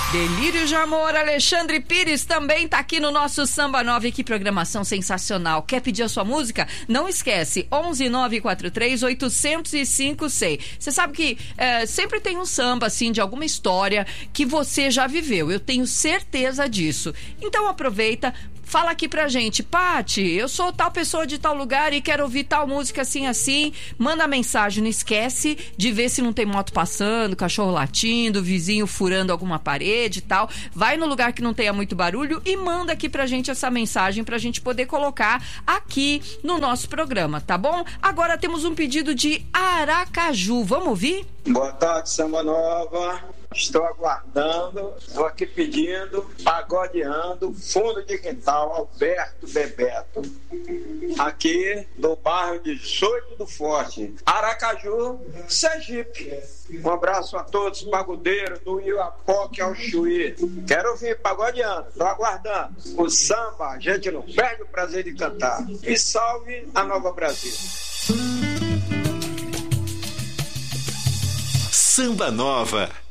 Delírio de Amor, Alexandre Pires também tá aqui no nosso Samba 9. Que programação sensacional. Quer pedir a sua música? Não esquece, 11-943-805-100. Você sabe que sempre tem um samba, assim, de alguma história que você já viveu. Eu tenho certeza disso. Então aproveita, fala aqui pra gente. Pati, eu sou tal pessoa de tal lugar e quero ouvir tal música assim. Manda mensagem, não esquece de ver se não tem moto passando, cachorro latindo, vizinho furando alguma parede e tal. Vai no lugar que não tenha muito barulho e manda aqui pra gente essa mensagem pra gente poder colocar aqui no nosso programa, tá bom? Agora temos um pedido de Aracaju. Vamos ouvir? Boa tarde, Samba Nova. Estou aguardando, estou aqui pedindo, pagodeando, fundo de quintal, Alberto Bebeto. Aqui do bairro 18 do Forte, Aracaju, Sergipe. Um abraço a todos, pagodeiros do Iapoque ao Chuí. Quero ouvir pagodeando, estou aguardando. O samba, a gente não perde o prazer de cantar. E salve a Nova Brasil. Samba Nova.